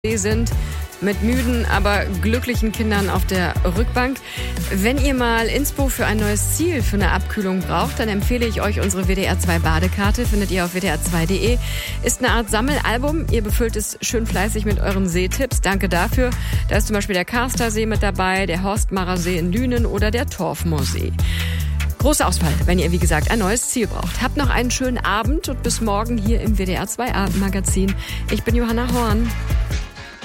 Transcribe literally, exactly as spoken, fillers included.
sind mit müden, aber glücklichen Kindern auf der Rückbank. Wenn ihr mal Inspo für ein neues Ziel für eine Abkühlung braucht, dann empfehle ich euch unsere W D R zwei Badekarte, findet ihr auf w d r zwei punkt de. Ist eine Art Sammelalbum, ihr befüllt es schön fleißig mit euren Seetipps. Danke dafür. Da ist zum Beispiel der Karstersee mit dabei, der Horstmarer See in Lünen oder der Torfmoorsee. Große Auswahl, wenn ihr, wie gesagt, ein neues Ziel braucht. Habt noch einen schönen Abend und bis morgen hier im W D R zwei Abendmagazin. Ich bin Johanna Horn.